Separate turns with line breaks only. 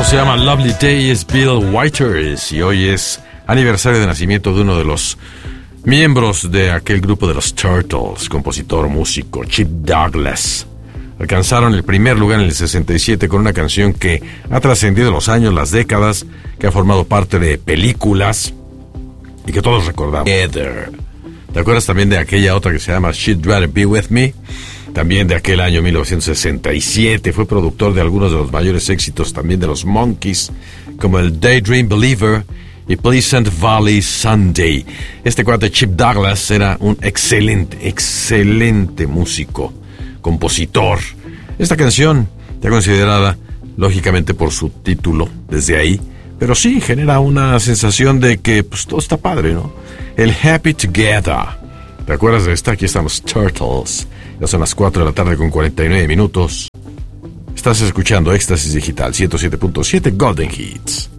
Se llama Lovely Day, es Bill Withers y hoy es aniversario de nacimiento de uno de los miembros de aquel grupo de los Turtles, compositor, músico, Chip Douglas. Alcanzaron el primer lugar en el 67 con una canción que ha trascendido los años, las décadas, que ha formado parte de películas y que todos recordamos. ¿Te acuerdas también de aquella otra que se llama She'd Rather Be With Me? También de aquel año 1967, fue productor de algunos de los mayores éxitos también de los Monkees, como el Daydream Believer y Pleasant Valley Sunday. Este cuate Chip Douglas era un excelente músico, compositor. Esta canción está considerada, lógicamente, por su título, desde ahí, pero sí genera una sensación de que pues, todo está padre, ¿no? El Happy Together. ¿Te acuerdas de esta? Aquí están los Turtles. Ya son las 4 de la tarde con 49 minutos. Estás escuchando Éxtasis Digital 107.7 Golden Hits.